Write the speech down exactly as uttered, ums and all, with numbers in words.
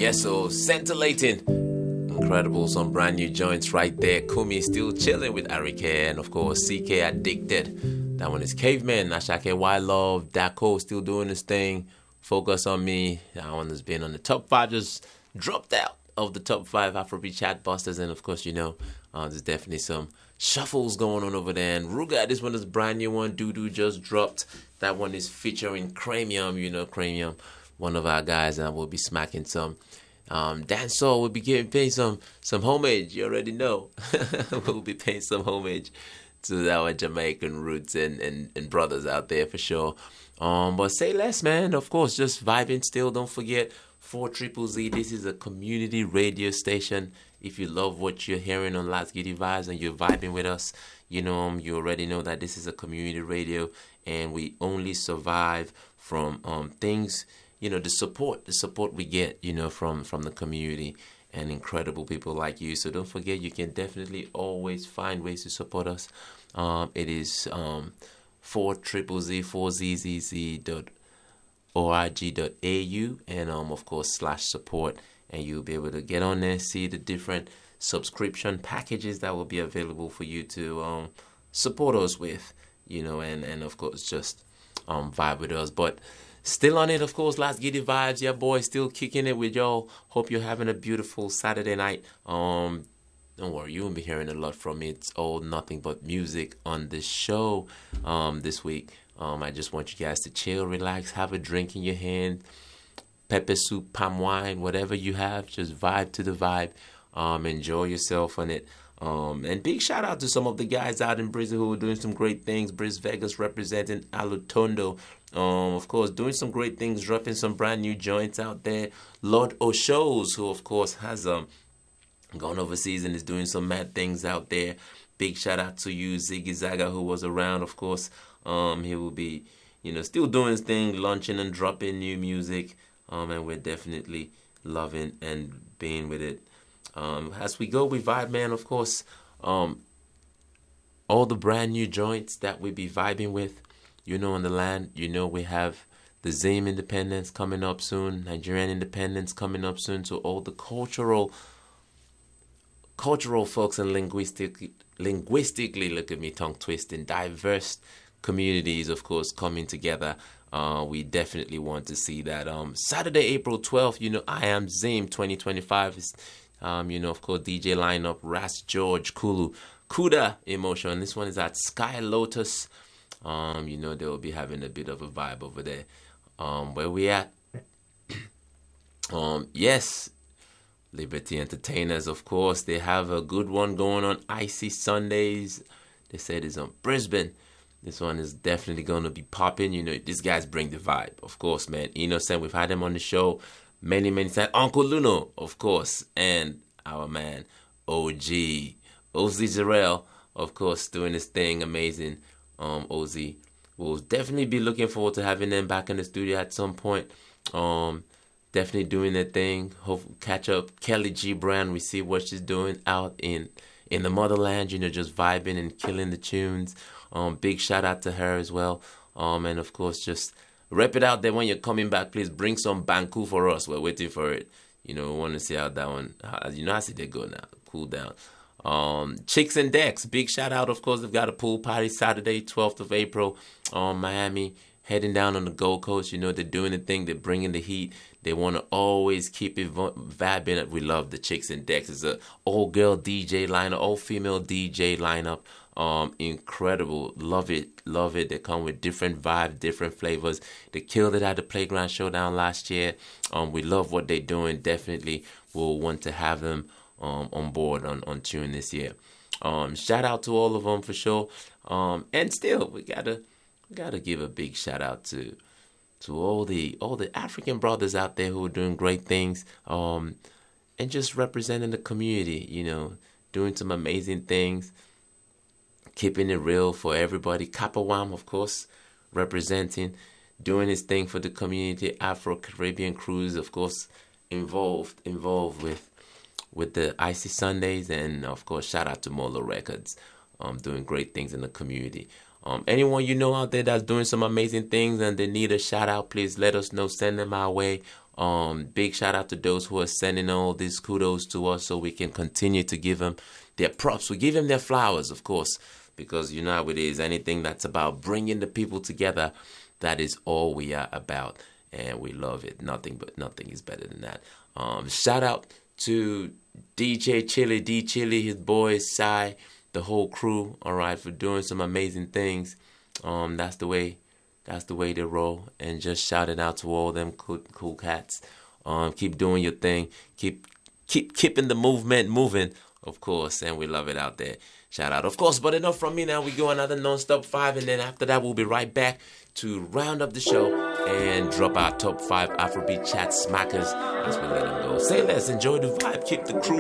Yes, so scintillating. Incredible, some brand new joints right there. Kumi still chilling with Arike, and of course C K Addicted. That one is Caveman. Ashake Y Love. Dako still doing his thing. Focus on Me. That one has been on the top five, just dropped out of the top five Afrobeat chat busters. And of course, you know, uh, there's definitely some shuffles going on over there. And Ruga, this one is a brand new one. Doo just dropped. That one is featuring Cranium. You know, Cranium, one of our guys, and we'll be smacking some um, dancehall. We'll be giving paying some some homage. You already know. We'll be paying some homage to our Jamaican roots and, and, and brothers out there for sure. Um, but say less, man. Of course, just vibing still. Don't forget four Triple Z. This is a community radio station. If you love what you're hearing on Last Giddy Vibes and you're vibing with us, you know, um, you already know that this is a community radio, and we only survive from um, things, you know, the support, the support we get, you know, from, from the community and incredible people like you. So don't forget, you can definitely always find ways to support us. Um, it is um, four triple Z, four Z Z Z dot org dot A U, and um, of course, slash support. And you'll be able to get on there, see the different subscription packages that will be available for you to um, support us with, you know, and, and of course, just um, vibe with us. But still on it, of course, Last Giddy Vibes, yeah, boy, still kicking it with y'all. Hope you're having a beautiful Saturday night. Um, don't worry, you won't be hearing a lot from me. It's all nothing but music on this show um, this week. Um, I just want you guys to chill, relax, have a drink in your hand, pepper soup, palm wine, whatever you have, just vibe to the vibe. Um, enjoy yourself on it. Um, and big shout out to some of the guys out in Brisbane who are doing some great things. Bris Vegas representing Alutondo. Um, of course, doing some great things, dropping some brand new joints out there. Lord O'Shows, who of course has um gone overseas and is doing some mad things out there. Big shout out to you, Ziggy Zaga, who was around, of course. Um, he will be, you know, still doing his thing, launching and dropping new music. Um, and we're definitely loving and being with it. Um, as we go with Vibe Man, of course, um, all the brand new joints that we be vibing with, you know, on the land, you know, we have the Zim Independence coming up soon, Nigerian Independence coming up soon. So all the cultural, cultural folks and linguistic, linguistically, look at me, tongue twisting, diverse communities, of course, coming together. Uh, we definitely want to see that. Um, Saturday, April twelfth, you know, I Am Zim twenty twenty-five is, um, you know, of course, D J lineup, Ras George, Kulu, Kuda, Emotion. This one is at Sky Lotus. Um, you know, they'll be having a bit of a vibe over there. Um, where we at? um, yes, Liberty Entertainers, of course, they have a good one going on. Icy Sundays. They said it's on Brisbane. This one is definitely going to be popping. You know, these guys bring the vibe, of course, man. Innocent, we've had him on the show many, many times. Uncle Luno, of course, and our man, O G. Ozzy Zarel, of course, doing his thing, amazing. Um, Ozzy. We'll definitely be looking forward to having them back in the studio at some point. Um, definitely doing their thing. Hope catch up Kelly G Brand. We see what she's doing out in, in the motherland, you know, just vibing and killing the tunes. Um, big shout out to her as well. Um, and of course, just rep it out there when you're coming back. Please bring some Banku for us. We're waiting for it. You know, we want to see how that one, how, you know, I see they go now. Cool down. Um, Chicks and Decks, big shout out. Of course, they've got a pool party Saturday, twelfth of April, um, Miami, heading down on the Gold Coast. You know, they're doing the thing. They're bringing the heat. They want to always keep it vibing. We love the Chicks and Decks. It's a all-girl D J lineup, all-female D J lineup. Um, incredible. Love it. Love it. They come with different vibes, different flavors. They killed it at the Playground Showdown last year. Um, we love what they're doing. Definitely will want to have them um, on board on, on tune this year. Um, shout out to all of them for sure. Um, and still, we gotta we gotta give a big shout out to to all the all the African brothers out there who are doing great things. Um, and just representing the community. You know, doing some amazing things. Keeping it real for everybody. Kapawam, of course, representing, doing his thing for the community. Afro-Caribbean Cruise, of course, involved involved with with the Icy Sundays. And, of course, shout out to Molo Records, um, doing great things in the community. Um, anyone you know out there that's doing some amazing things and they need a shout out, please let us know. Send them our way. Um, big shout out to those who are sending all these kudos to us so we can continue to give them their props. We give them their flowers, of course, because you know how it is. Anything that's about bringing the people together, that is all we are about. And we love it. Nothing but nothing is better than that. Um, shout out to D J Chili, D Chili, his boys, Sai, the whole crew, all right, for doing some amazing things. Um, that's the way, that's the way they roll. And just shouting out to all them cool, cool cats. Um, keep doing your thing. Keep, keep, keeping the movement moving, of course. And we love it out there. Shout out, of course. But enough from me now. We go another non-stop five, and then after that, we'll be right back to round up the show and drop our top five Afrobeat chat smackers as we let them go. Say less, enjoy the vibe, keep the crew